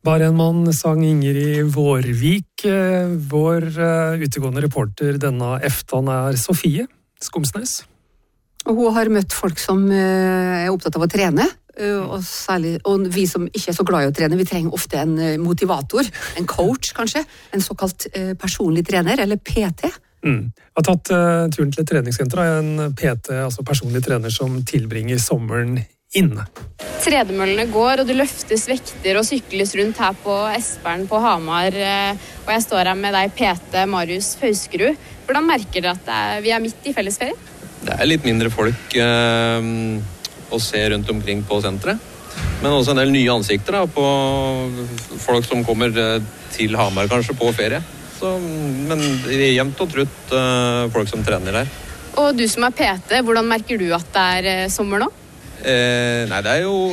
Bare en mann, sang Ingrid Vårvik. Vår utegående reporter denne eftan Sofie Skomsnes. Og hun har møtt folk som opptatt av å trene, og vi som ikke så glad i å trene, vi trenger ofte en motivator, en coach kanskje, en såkalt personlig trener, eller PT. Jeg har tatt turen til et treningssenter av en PT, altså personlig trener som tilbringer sommeren inne. Tredemøllene går, og det løftes vekter og sykles rundt her på Espern på Hamar, og jeg står her med deg PT Marius Fauskerud. Hvordan merker dere at vi midt i fellesferie? Det litt mindre folk å se rundt omkring på senteret, men også en del nye ansikter på folk som kommer til Hamar kanskje på ferie. Men det jevnt og trutt folk som trener der. Og du som PT, hvordan merker du at det sommer nå? Nei, det jo